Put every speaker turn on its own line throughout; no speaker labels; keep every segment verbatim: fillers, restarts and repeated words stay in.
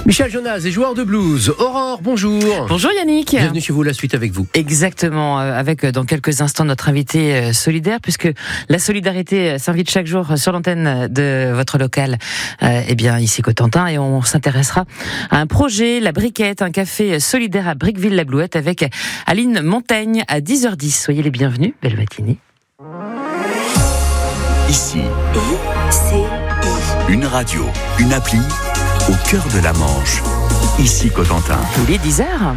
Michel Jonas est joueur de blues. Aurore, bonjour.
Bonjour Yannick.
Bienvenue chez vous, la suite avec vous.
Exactement, avec dans quelques instants notre invité solidaire, puisque la solidarité s'invite chaque jour sur l'antenne de votre local, euh, eh bien ici Cotentin, et on s'intéressera à un projet, la Briquette, un café solidaire à Briqueville-la-Blouette avec Aline Montaigne à dix heures dix. Soyez les bienvenus, belle matinée.
Ici, I C I. Une radio, une appli au cœur de la Manche. Ici Cotentin.
Il est dix heures.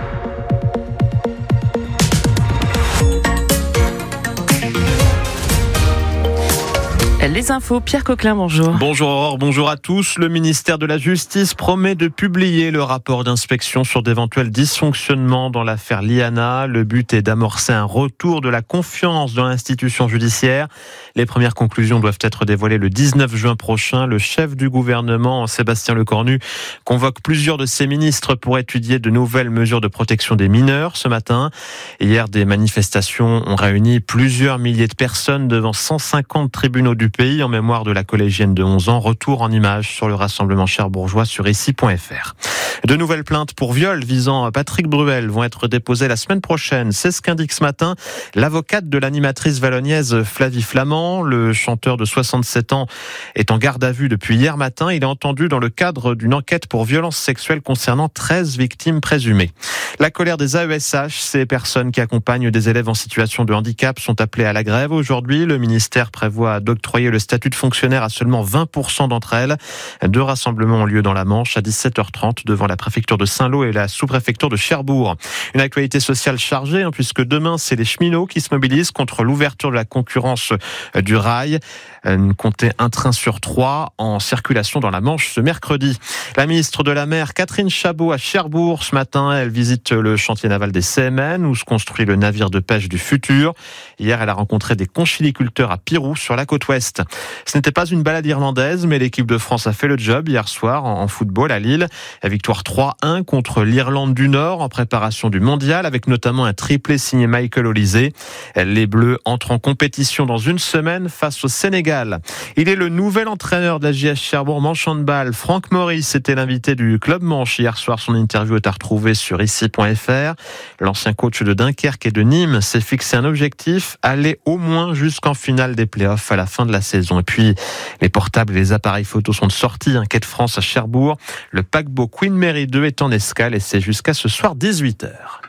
Les infos, Pierre Coquelin, bonjour.
Bonjour Aurore, bonjour à tous. Le ministère de la Justice promet de publier le rapport d'inspection sur d'éventuels dysfonctionnements dans l'affaire Liana. Le but est d'amorcer un retour de la confiance dans l'institution judiciaire. Les premières conclusions doivent être dévoilées le dix-neuf juin prochain. Le chef du gouvernement, Sébastien Lecornu, convoque plusieurs de ses ministres pour étudier de nouvelles mesures de protection des mineurs ce matin. Hier, des manifestations ont réuni plusieurs milliers de personnes devant cent cinquante tribunaux du pays en mémoire de la collégienne de onze ans. Retour en images sur le rassemblement cherbourgeois sur ici point f r. De nouvelles plaintes pour viol visant Patrick Bruel vont être déposées la semaine prochaine. C'est ce qu'indique ce matin l'avocate de l'animatrice vallonniaise Flavie Flamand. Le chanteur de soixante-sept ans est en garde à vue depuis hier matin. Il est entendu dans le cadre d'une enquête pour violences sexuelles concernant treize victimes présumées. La colère des A E S H, ces personnes qui accompagnent des élèves en situation de handicap, sont appelées à la grève aujourd'hui. Le ministère prévoit d'octroyer le statut de fonctionnaire à seulement vingt pour cent d'entre elles. Deux rassemblements ont lieu dans la Manche à dix-sept heures trente devant la préfecture de Saint-Lô et la sous-préfecture de Cherbourg. Une actualité sociale chargée, hein, puisque demain, c'est les cheminots qui se mobilisent contre l'ouverture de la concurrence du rail. Comptez un train sur trois en circulation dans la Manche ce mercredi. La ministre de la Mer, Catherine Chabot, à Cherbourg ce matin, elle visite le chantier naval des C M N où se construit le navire de pêche du futur. Hier, elle a rencontré des conchiliculteurs à Pirou sur la côte ouest. Ce n'était pas une balade irlandaise, mais l'équipe de France a fait le job hier soir en football à Lille. La victoire trois un contre l'Irlande du Nord en préparation du mondial, avec notamment un triplé signé Michael Olysée. Les Bleus entrent en compétition dans une semaine face au Sénégal. Il est le nouvel entraîneur de la J S Cherbourg Manche Handball. Franck Maurice était l'invité du club Manche hier soir. Son interview est à retrouver sur ici point f r. L'ancien coach de Dunkerque et de Nîmes s'est fixé un objectif, aller au moins jusqu'en finale des playoffs à la fin de la saison. Et puis, les portables et les appareils photos sont de sortie. Quai de France à Cherbourg. Le paquebot Queen Mary deux est en escale et c'est jusqu'à ce soir dix-huit heures.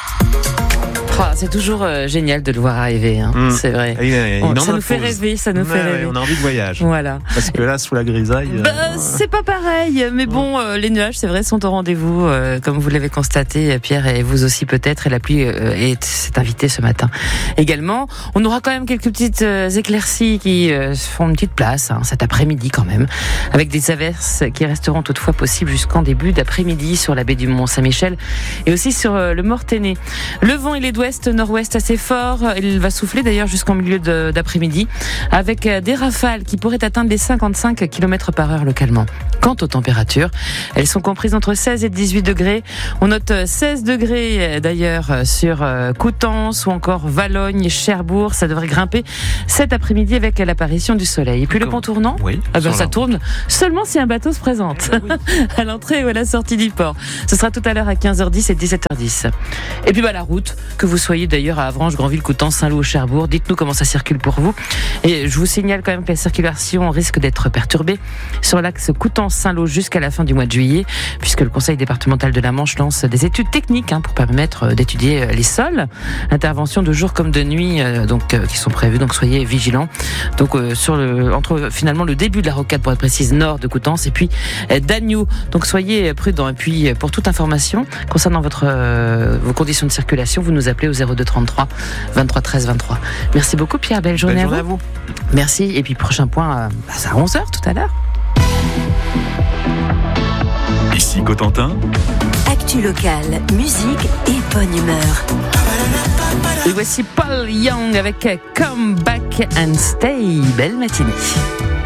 Oh, c'est toujours euh, génial de le voir arriver, hein. Mmh. C'est vrai.
Et, et,
on, ça nous fait rêver, ça nous ouais, fait rêver.
On a envie de voyage.
Voilà.
Parce que là, sous la grisaille...
Bah, euh... c'est pas pareil, mais bon, euh, les nuages, c'est vrai, sont au rendez-vous, euh, comme vous l'avez constaté, Pierre, et vous aussi peut-être, et la pluie euh, est, est invitée ce matin. Également, on aura quand même quelques petites euh, éclaircies qui euh, font une petite place, hein, cet après-midi quand même, avec des averses qui resteront toutefois possibles jusqu'en début d'après-midi sur la baie du Mont-Saint-Michel et aussi sur euh, le Mortainais. Le vent, il est d'ouest nord-ouest assez fort. Il va souffler d'ailleurs jusqu'en milieu de, d'après-midi avec des rafales qui pourraient atteindre les cinquante-cinq kilomètres par heure localement. Quant aux températures, elles sont comprises entre seize et dix-huit degrés. On note seize degrés d'ailleurs sur Coutances ou encore Valognes, Cherbourg. Ça devrait grimper cet après-midi avec l'apparition du soleil. Et puis le pont tournant,
oui,
ah ben ça tourne seulement si un bateau se présente ah ben oui. à l'entrée ou à la sortie du port. Ce sera tout à l'heure à quinze heures dix et dix-sept heures dix. Et puis bah, la route, que vous soyez d'ailleurs à Avranches, Granville, Coutances, Saint-Lô ou Cherbourg, dites-nous comment ça circule pour vous. Et je vous signale quand même que la circulation risque d'être perturbée sur l'axe Coutances-Saint-Lô jusqu'à la fin du mois de juillet, puisque le Conseil départemental de la Manche lance des études techniques hein, pour permettre d'étudier les sols. Interventions de jour comme de nuit euh, donc, euh, qui sont prévues, donc soyez vigilants. Donc euh, sur le, entre finalement le début de la rocade, pour être précise, nord de Coutances et puis euh, d'Agneau. Donc soyez prudents. Et puis pour toute information concernant votre, euh, vos conditions de circulation, vous nous appelez au zéro deux trente-trois vingt-trois treize vingt-trois. Merci beaucoup Pierre, belle journée,
belle
à,
journée
vous.
à vous.
Merci, et puis prochain point, euh, bah, c'est à onze heures tout à l'heure.
Ici Cotentin.
Actu locale, musique et bonne humeur.
Et voici Paul Young avec Come Back and Stay. Belle matinée.